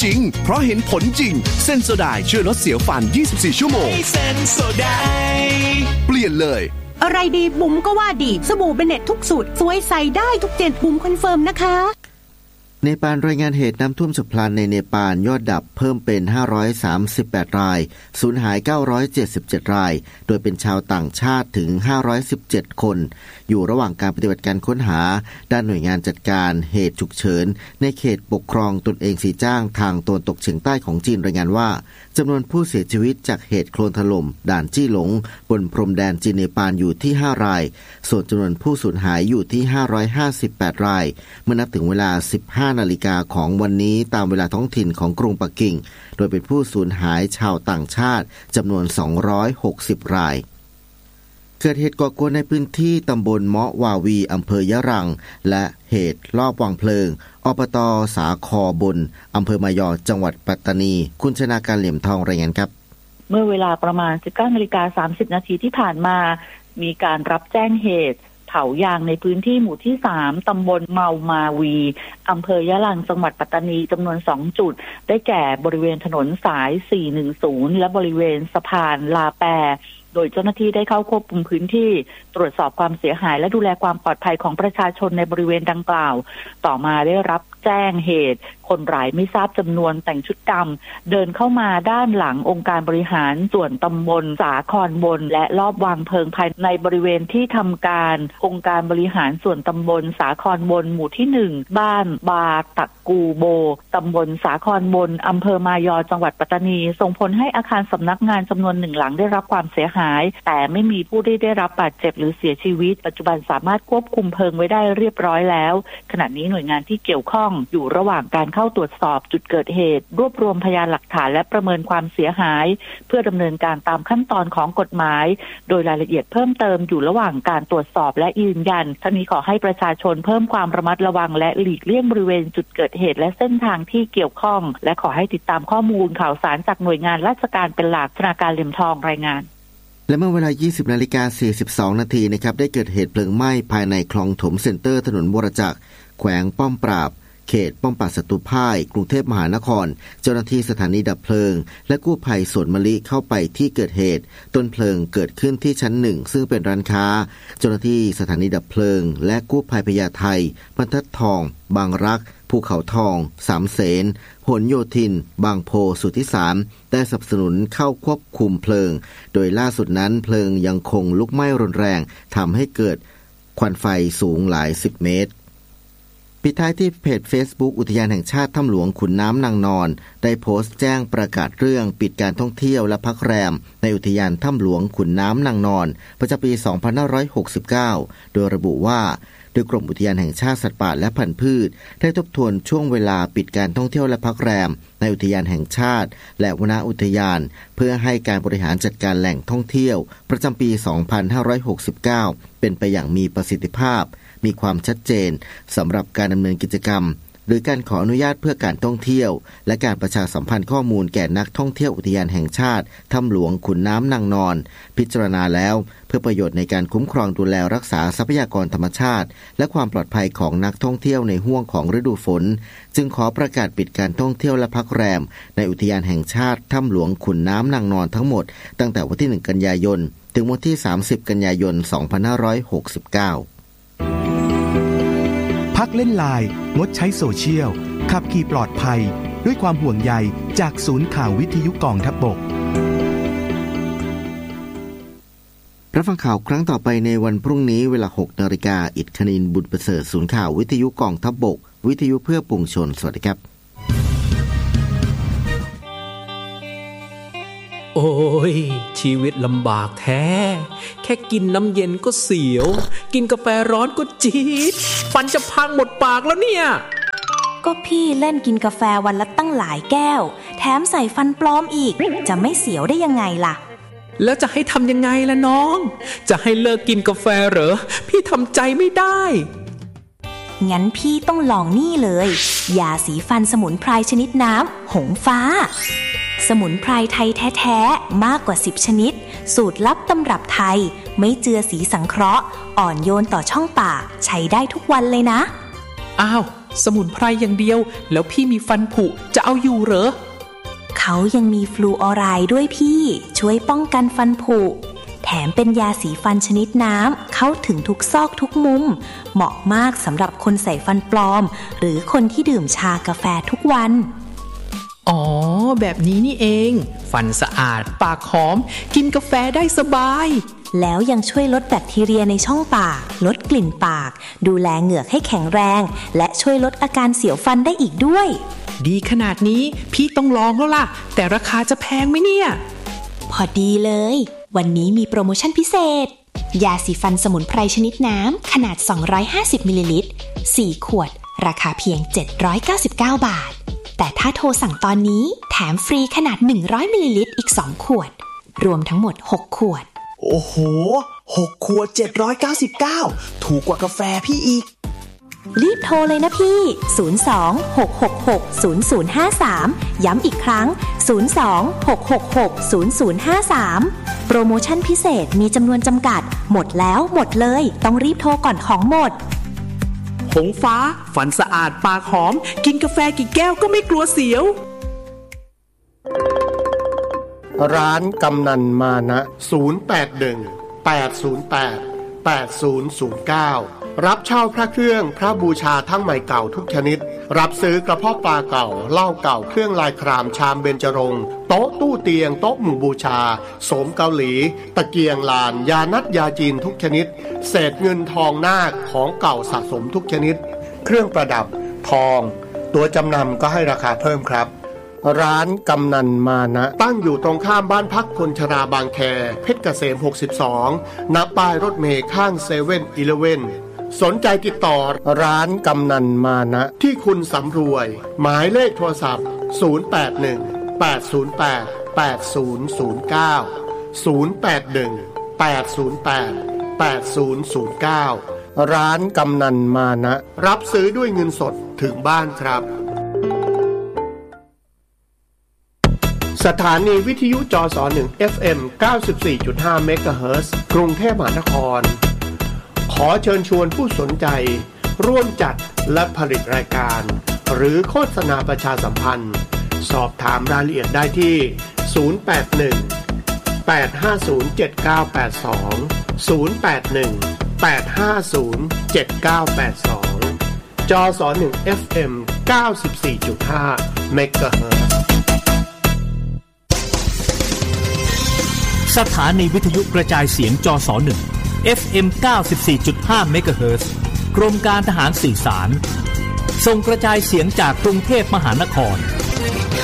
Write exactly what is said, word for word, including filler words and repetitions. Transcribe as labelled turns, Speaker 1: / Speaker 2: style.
Speaker 1: จริงเพราะเห็นผลจริงเซนโซไดช่วยลดเสียวฟันยี่สิบสี่ชั่วโมงเซนโซไดเปลี่ยนเลย
Speaker 2: อะไรดีบุ๋มก็ว่าดีสบู่เบเน็ตทุกสูตรสวยใส่ได้ทุกเจนบุ๋มคอนเฟิร์มนะคะ
Speaker 3: เนปาลรายงานเหตุน้ำท่วมฉับพลันในเนปาลยอดดับเพิ่มเป็นห้าร้อยสามสิบแปดรายสูญหายเก้าร้อยเจ็ดสิบเจ็ดรายโดยเป็นชาวต่างชาติถึงห้าร้อยสิบเจ็ดคนอยู่ระหว่างการปฏิบัติการค้นหาด้านหน่วยงานจัดการเหตุฉุกเฉินในเขตปกครองตนเองสีจ้างทางตะวันตกเฉียงใต้ของจีนรายงานว่าจำนวนผู้เสียชีวิตจากเหตุโคลนถล่มด่านจี้หลงบนพรมแดนจีนเนปาลอยู่ที่ห้ารายส่วนจำนวนผู้สูญหายอยู่ที่ห้าร้อยห้าสิบแปดรายเมื่อนับถึงเวลา สิบห้านาฬิกาของวันนี้ตามเวลาท้องถิ่นของกรุงปักกิ่งโดยเป็นผู้สูญหายชาวต่างชาติจำนวนสองร้อยหกสิบรายเกิดเหตุก่อกวนในพื้นที่ตำบลเมาะวาวีอำเภอยะรังและเหตุลอบวางเพลิงอบต.สาคอบนอำเภอมายอจังหวัดปัตตานีคุณชนาการเหลี่ยมทองรายงานครับ
Speaker 4: เมื่อเวลาประมาณ สิบเก้านาฬิกาสามสิบนาทีที่ผ่านมามีการรับแจ้งเหตุเผายางในพื้นที่หมู่ที่สามตำบลเมามาวีอำเภอยะรังจังหวัดปัตตานีจำนวนสองจุดได้แก่บริเวณถนนสายสี่หนึ่งศูนย์และบริเวณสะพานลาแปโดยเจ้าหน้าที่ได้เข้าควบคุมพื้นที่ตรวจสอบความเสียหายและดูแลความปลอดภัยของประชาชนในบริเวณดังกล่าวต่อมาได้รับแจ้งเหตุคนร้ายไม่ทราบจำนวนแต่งชุดดำเดินเข้ามาด้านหลังองค์การบริหารส่วนตำบลสาครบนและลอบวางเพลิงภายในบริเวณที่ทำการองค์การบริหารส่วนตำบลสาครบนหมู่ที่หนึ่งบ้านบาตักกูโบตำบลสาครบนอำเภอมายอจังหวัดปัตตานีส่งผลให้อาคารสำนักงานจำนวนหนึ่งหลังได้รับความเสียหายแต่ไม่มีผู้ได้ได้รับบาดเจ็บหรือเสียชีวิตปัจจุบันสามารถควบคุมเพลิงไว้ได้เรียบร้อยแล้วขณะนี้หน่วยงานที่เกี่ยวข้องอยู่ระหว่างการเข้าตรวจสอบจุดเกิดเหตุรวบรวมพยานหลักฐานและประเมินความเสียหายเพื่อดำเนินการตามขั้นตอนของกฎหมายโดยรายละเอียดเพิ่มเติมอยู่ระหว่างการตรวจสอบและยืนยันทั้งนี้ขอให้ประชาชนเพิ่มความระมัดระวังและหลีกเลี่ยงบริเวณจุดเกิดเหตุและเส้นทางที่เกี่ยวข้องและขอให้ติดตามข้อมูลข่าวสารจากหน่วยงานราชการเป็นหลักธนาคารเหลี่ยมทองรายงาน
Speaker 3: และเมื่อเวลา ยี่สิบนาฬิกาสี่สิบสองนาทีนะครับได้เกิดเหตุเพลิงไหม้ภายในคลองถมเซ็นเตอร์ถนนวรจักรแขวงป้อมปราบเขตป้อมปราบศัตรูพ่ายกรุงเทพมหานครเจ้าหน้าที่สถานีดับเพลิงและกู้ภัยสวนมะลิเข้าไปที่เกิดเหตุต้นเพลิงเกิดขึ้นที่ชั้นหนึ่งซึ่งเป็นร้านค้าเจ้าหน้าที่สถานีดับเพลิงและกู้ภัยพญาไทบรรทัดทองบางรักภูเขาทองสามเสนหนโยธินบางโพสุทธิสารได้สนับสนุนเข้าควบคุมเพลิงโดยล่าสุดนั้นเพลิงยังคงลุกไหม้รุนแรงทำให้เกิดควันไฟสูงหลายสิบเมตรปิดท้ายที่เพจ Facebook อุทยานแห่งชาติถ้ำหลวงขุนน้ำนางนอนได้โพสต์แจ้งประกาศเรื่องปิดการท่องเที่ยวและพักแรมในอุทยานถ้ำหลวงขุนน้ำนางนอนประจำปี สองพันห้าร้อยหกสิบเก้า โดยระบุว่าโดยกรมอุทยานแห่งชาติสัตว์ป่าและพันธุ์พืชได้ทบทวนช่วงเวลาปิดการท่องเที่ยวและพักแรมในอุทยานแห่งชาติและวนอุทยานเพื่อให้การบริหารจัดการแหล่งท่องเที่ยวประจำปี สองพันห้าร้อยหกสิบเก้า เป็นไปอย่างมีประสิทธิภาพมีความชัดเจนสำหรับการดำเนินกิจกรรมหรือการขออนุญาตเพื่อการท่องเที่ยวและการประชาสัมพันธ์ข้อมูลแก่นักท่องเที่ยวอุทยานแห่งชาติถ้ำหลวงขุนน้ำนางนอนพิจารณาแล้วเพื่อประโยชน์ในการคุ้มครองดูแลรักษาทรัพยากรธรรมชาติและความปลอดภัยของนักท่องเที่ยวในห้วงของฤดูฝนจึงขอประกาศปิดการท่องเที่ยวและพักแรมในอุทยานแห่งชาติถ้ำหลวงขุนน้ำนางนอนทั้งหมดตั้งแต่วันที่หนึ่งกันยายนถึงวันที่สามสิบกันยายนสองพันห้าร้อยหกสิบเก้า
Speaker 5: พักเล่นไลน์งดใช้โซเชียลขับขี่ปลอดภัยด้วยความห่วงใยจากศูนย์ข่าววิทยุกองทัพบก
Speaker 3: รับฟังข่าวครั้งต่อไปในวันพรุ่งนี้เวลา หกนาฬิกา อิฐคณินบุญประเสริฐศูนย์ข่าววิทยุกองทัพบกวิทยุเพื่อปวงชนสวัสดีครับ
Speaker 6: โอ้ยชีวิตลำบากแท้แค่กินน้ำเย็นก็เสียวกินกาแฟร้อนก็จี๊ดฟันจะพังหมดปากแล้วเนี่ย
Speaker 7: ก็พี่เล่นกินกาแฟวันละตั้งหลายแก้วแถมใส่ฟันปลอมอีกจะไม่เสียวได้ยังไงล่ะ
Speaker 6: แล้วจะให้ทำยังไงล่ะน้องจะให้เลิกกินกาแฟเหรอพี่ทำใจไม่ได้
Speaker 7: งั้นพี่ต้องลองนี่เลยยาสีฟันสมุนไพรชนิดน้ำหงฟ้าสมุนไพรไทยแท้ๆมากกว่าสิบชนิดสูตรลับตำรับไทยไม่เจือสีสังเคราะห์อ่อนโยนต่อช่องปากใช้ได้ทุกวันเลยนะ
Speaker 6: อ้าวสมุนไพรอย่างเดียวแล้วพี่มีฟันผุจะเอาอยู่เหรอ
Speaker 7: เขายังมีฟลูออไรด์ด้วยพี่ช่วยป้องกันฟันผุแถมเป็นยาสีฟันชนิดน้ำเข้าถึงทุกซอกทุกมุมเหมาะมากสำหรับคนใส่ฟันปลอมหรือคนที่ดื่มชากาแฟทุกวัน
Speaker 6: อ๋อแบบนี้นี่เองฟันสะอาดปากหอมกินกาแฟได้สบาย
Speaker 7: แล้วยังช่วยลดแบคทีเรียในช่องปากลดกลิ่นปากดูแลเหงือกให้แข็งแรงและช่วยลดอาการเสียวฟันได้อีกด้วย
Speaker 6: ดีขนาดนี้พี่ต้องลองแล้วล่ะแต่ราคาจะแพงไหมเนี่ย
Speaker 7: พอดีเลยวันนี้มีโปรโมชั่นพิเศษยาสีฟันสมุนไพรชนิดน้ำขนาดสองร้อยห้าสิบมิลลิลิตรสี่ขวดราคาเพียงเจ็ดร้อยเก้าสิบเก้าบาทแต่ถ้าโทรสั่งตอนนี้แถมฟรีขนาดหนึ่งร้อยมิลลิลิตรอีกสองขวดรวมทั้งหมดหกขวด
Speaker 1: โอ้โหหกขวดเจ็ดร้อยเก้าสิบเก้าถูกกว่ากาแฟพี่อีก
Speaker 7: รีบโทรเลยนะพี่ศูนย์ สอง หก หก หก ศูนย์ ศูนย์ ห้า สามย้ำอีกครั้งศูนย์ สอง หก หก หก ศูนย์ ศูนย์ ห้า สามโปรโมชั่นพิเศษมีจำนวนจำกัดหมดแล้วหมดเลยต้องรีบโทรก่อนของหมด
Speaker 6: หงฟ้าฟันสะอาดปากหอมกินกาแฟกี่แก้วก็ไม่กลัวเสียว
Speaker 8: ร้านกำนันมานะศูนย์ แปด หนึ่ง แปด ศูนย์ แปด แปด ศูนย์ ศูนย์ เก้ารับเช่าพระเครื่องพระบูชาทั้งใหม่เก่าทุกชนิดรับซื้อกระเพาะปลาเก่าเหล้าเก่าเครื่องลายครามชามเบญจรงค์โต๊ะตู้เตียงโต๊ะหมู่บูชาโสมเกาหลีตะเกียงลานยานัดยาจีนทุกชนิดเศษเงินทองนาคของเก่าสะสมทุกชนิดเครื่องประดับทองตัวจำนำก็ให้ราคาเพิ่มครับร้านกำนันมานะตั้งอยู่ตรงข้ามบ้านพักคนชราบางแคเพชรเกษมหกสิบสองณป้ายรถเมล์ข้างเซเว่นอีเลฟเว่นสนใจติดต่อร้านกำนันมานะที่คุณสำรวยหมายเลขโทรศัพท์ศูนย์ แปด หนึ่ง แปด ศูนย์ แปด แปด ศูนย์ ศูนย์ เก้า ศูนย์ แปด หนึ่ง แปด ศูนย์ แปด แปด ศูนย์ ศูนย์ เก้าร้านกำนันมานะรับซื้อด้วยเงินสดถึงบ้านครับสถานีวิทยุจสหนึ่ง เอฟ เอ็ม เก้าสิบสี่จุดห้า เมกะเฮิรตซ์ กรุงเทพมหานครขอเชิญชวนผู้สนใจร่วมจัดและผลิตรายการหรือโฆษณาประชาสัมพันธ์สอบถามรายละเอียดได้ที่ศูนย์ แปด หนึ่ง แปด ห้า ศูนย์ เจ็ด เก้า แปด สอง ศูนย์ แปด หนึ่ง แปด ห้า ศูนย์ เจ็ด เก้า แปด สองจสหนึ่ง เอฟ เอ็ม เก้าสิบสี่จุดห้า เมกะเฮิรตซ์
Speaker 9: สถานีวิทยุกระจายเสียงจสหนึ่ง เอฟ เอ็ม เก้าสิบสี่จุดห้า เมกะเฮิรตซ์กรมการทหารสื่อสารส่งกระจายเสียงจากกรุงเทพมหานคร